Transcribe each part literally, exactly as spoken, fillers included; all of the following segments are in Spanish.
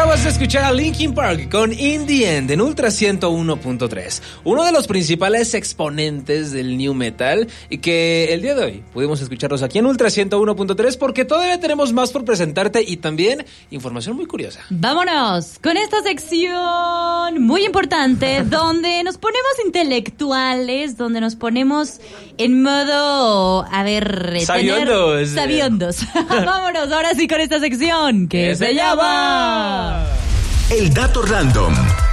Acabas de escuchar a Linkin Park con In the End en Ultra ciento uno punto tres, uno de los principales exponentes del new metal, y que el día de hoy pudimos escucharlos aquí en Ultra ciento uno punto tres porque todavía tenemos más por presentarte y también información muy curiosa. Vámonos con esta sección muy importante donde nos ponemos intelectuales, donde nos ponemos en modo, a ver, sabiondos. Tener, sabiondos. Vámonos ahora sí con esta sección que se llama El dato random.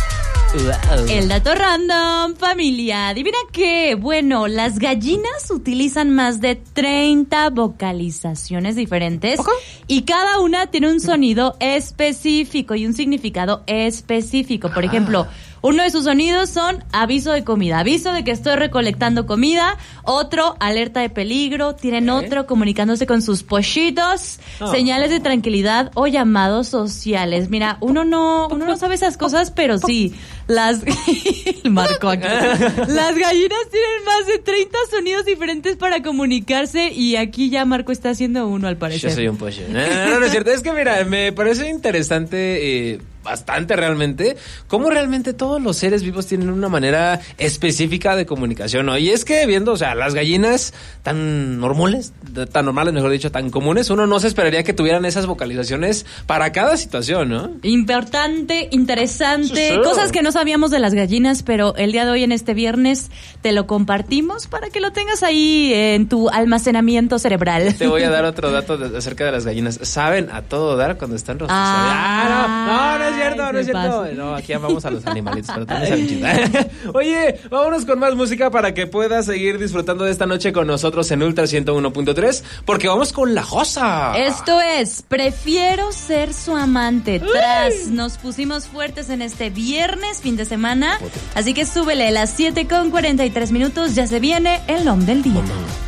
Wow. El dato random, familia. Adivina qué. Bueno, las gallinas utilizan más de treinta vocalizaciones diferentes. Okay. Y cada una tiene un sonido específico y un significado específico. Por ah. ejemplo, uno de sus sonidos son aviso de comida, aviso de que estoy recolectando comida. Otro, alerta de peligro. Tienen ¿Eh? otro, comunicándose con sus pollitos. Oh. Señales de tranquilidad o llamados sociales. Mira, uno no, uno no sabe esas cosas, pero sí. Las Marco aquí. Las gallinas tienen más de treinta sonidos diferentes para comunicarse y aquí ya Marco está haciendo uno al parecer. Yo soy un pollo. No, no, no es cierto. Es que mira, me parece interesante, eh, bastante realmente, cómo realmente todos los seres vivos tienen una manera específica de comunicación, ¿no? Y es que viendo, o sea, las gallinas tan normales, tan normales, mejor dicho, tan comunes, uno no se esperaría que tuvieran esas vocalizaciones para cada situación, ¿no? Importante, interesante, sí, sí. Cosas que no sabíamos de las gallinas, pero el día de hoy en este viernes te lo compartimos para que lo tengas ahí en tu almacenamiento cerebral. Te voy a dar otro dato de, acerca de las gallinas. Saben a todo dar cuando están rostizas. Ah, ah, no, no, no es cierto, no es cierto. Pasa. No, aquí amamos a los animalitos, pero también saben chistar. Oye, vámonos con más música para que puedas seguir disfrutando de esta noche con nosotros en Ultra ciento uno punto tres, porque vamos con La Josa. Esto es Prefiero ser su amante. Tras nos pusimos fuertes en este viernes, fin de semana, así que súbele, las siete con cuarenta y tres minutos, ya se viene el nom del día.